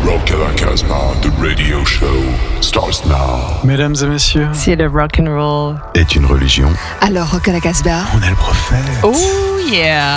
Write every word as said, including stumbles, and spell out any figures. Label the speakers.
Speaker 1: Rock à la Casbah, the radio show starts now.
Speaker 2: Mesdames et messieurs,
Speaker 3: si le rock and roll
Speaker 4: est une religion,
Speaker 5: alors Rock à la Casbah,
Speaker 2: on est le prophète.
Speaker 3: Oh yeah.